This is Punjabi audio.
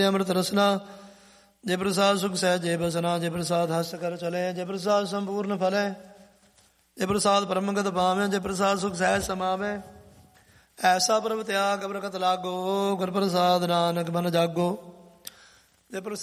ਅੰਮ੍ਰਿਤ ਰਸਨਾ। ਜੇ ਪ੍ਰਸਾਦ ਸੁਖ ਸਹਿਜ ਜੇ ਬਸਨਾ। ਜੇ ਪ੍ਰਸਾਦ ਹਸਤ ਕਰ ਚਲੇ। ਜੇ ਪ੍ਰਸਾਦ ਸੰਪੂਰਨ ਫਲੈ। ਜੇ ਪ੍ਰਸਾਦ ਪਰਮਗਤ ਪਾਵੈ। ਜੇ ਪ੍ਰਸਾਦ ਸੁਖ ਸਹਿਜ ਸਮਾਵੈ। ਐਸਾ ਪ੍ਰਭ ਤਿਆਗ ਬਰਕਤ ਲਾਗੋ। ਗੁਰ ਪ੍ਰਸਾਦ ਨਾਨਕ ਮਨ ਜਾਗੋ। ਜੇ ਪ੍ਰਸਾਦ